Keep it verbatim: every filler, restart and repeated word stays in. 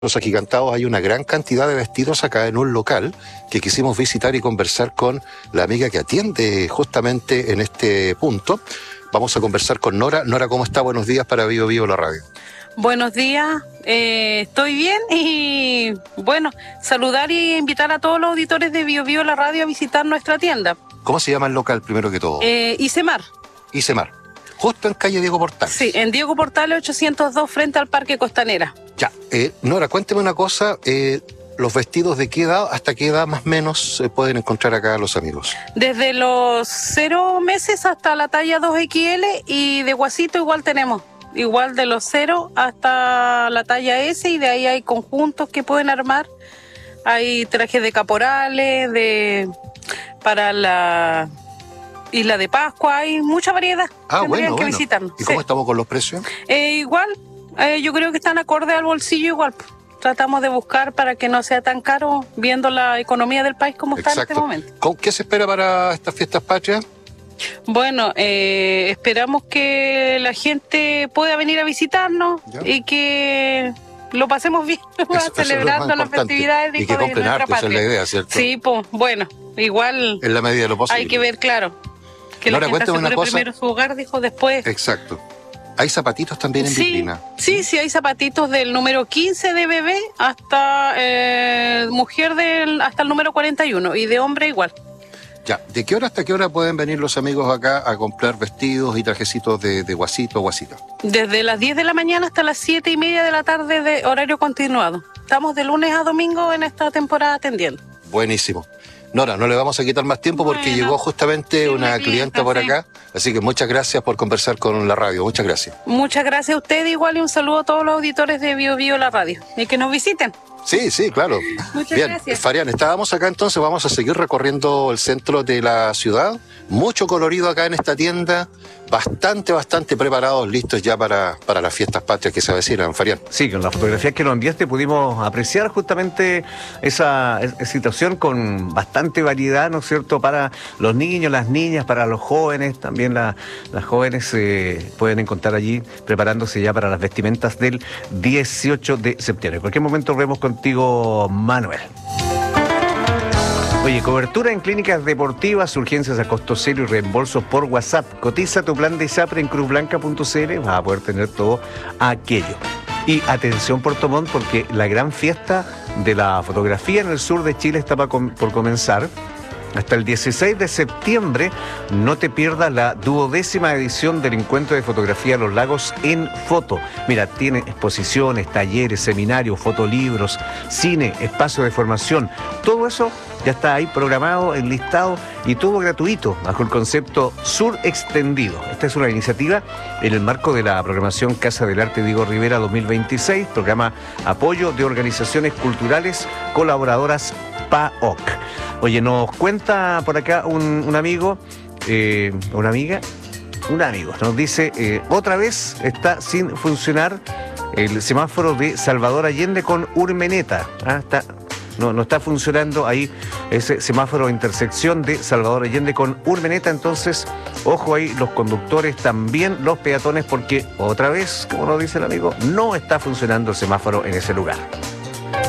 Los agigantados, hay una gran cantidad de vestidos acá en un local que quisimos visitar y conversar con la amiga que atiende justamente en este punto. Vamos a conversar con Nora. Nora, ¿cómo está? Buenos días para Bio Bio la radio. Buenos días, eh, estoy bien y bueno, saludar y invitar a todos los auditores de Bio Bio la radio a visitar nuestra tienda. ¿Cómo se llama el local primero que todo? Eh, Isemar. Isemar. Justo en calle Diego Portales. Sí, en Diego Portales ochocientos dos frente al Parque Costanera. Ya, eh, Nora, cuénteme una cosa, eh, los vestidos de qué edad, hasta qué edad más o menos se pueden encontrar acá los amigos. Desde los cero meses hasta la talla dos equis ele y de guasito igual tenemos. Igual de los cero hasta la talla ese y de ahí hay conjuntos que pueden armar. Hay trajes de caporales, de para la Isla de Pascua, hay mucha variedad. Ah, bueno, que bueno. visitarnos. ¿Y cómo Sí. estamos con los precios? Eh, igual, eh, yo creo que están acorde al bolsillo igual. Tratamos de buscar para que no sea tan caro, viendo la economía del país como está en este momento. ¿Con qué se espera para estas fiestas patrias? Bueno, eh, esperamos que la gente pueda venir a visitarnos ¿Ya? y que lo pasemos bien, Eso- eso es lo celebrando más las importante. festividades de, Y que de compren nuestra harto, esa es la patria. idea, ¿cierto? Sí, pues bueno, igual En la medida de lo posible. hay que ver, claro, que Nora, la gente cuéntame una asegure cosa. primero su hogar, dijo después. Exacto. ¿Hay zapatitos también en Sí, vitrina? sí, sí, hay zapatitos del número quince de bebé hasta eh, mujer del, hasta el número cuarenta y uno y de hombre igual. Ya, ¿de qué hora hasta qué hora pueden venir los amigos acá a comprar vestidos y trajecitos de, de guasito o guasita? Desde las diez de la mañana hasta las siete y media de la tarde de horario continuado. Estamos de lunes a domingo en esta temporada atendiendo. Buenísimo. Nora, no le vamos a quitar más tiempo porque Bueno, llegó justamente sí, una una clienta clienta, por sí. acá, así que muchas gracias por conversar con la radio, muchas gracias. Muchas gracias a ustedes igual y un saludo a todos los auditores de Bio Bio la radio y que nos visiten. Sí, sí, claro. Muchas Bien, gracias. Farian, estábamos acá entonces, vamos a seguir recorriendo el centro de la ciudad. Mucho colorido acá en esta tienda, bastante, bastante preparados, listos ya para, para las fiestas patrias que se avecinan, Farian. Sí, con las fotografías que nos enviaste pudimos apreciar justamente esa, esa situación con bastante variedad, ¿no es cierto?, para los niños, las niñas, para los jóvenes, también la- las jóvenes eh, pueden encontrar allí preparándose ya para las vestimentas del dieciocho de septiembre. En cualquier momento vemos contigo, Manuel. Oye, cobertura en clínicas deportivas, urgencias a costo cero y reembolsos por WhatsApp. Cotiza tu plan de ISAPRE en cruz blanca punto c l, vas a poder tener todo aquello. Y atención Puerto Montt, porque la gran fiesta de la fotografía en el sur de Chile está pa com- por comenzar. Hasta el dieciséis de septiembre, no te pierdas la duodécima edición del Encuentro de Fotografía Los Lagos en Foto. Mira, tiene exposiciones, talleres, seminarios, fotolibros, cine, espacio de formación. Todo eso ya está ahí programado, enlistado y todo gratuito, bajo el concepto Sur Extendido. Esta es una iniciativa en el marco de la programación Casa del Arte Diego Rivera dos mil veintiséis, programa Apoyo de Organizaciones Culturales Colaboradoras P A O C. Oye, nos cuenta por acá un, un amigo, eh, una amiga, un amigo, nos dice, eh, otra vez está sin funcionar el semáforo de Salvador Allende con Urmeneta. Ah, está, no, no está funcionando ahí ese semáforo de intersección de Salvador Allende con Urmeneta, entonces, ojo ahí, los conductores, también los peatones, porque otra vez, como nos dice el amigo, no está funcionando el semáforo en ese lugar.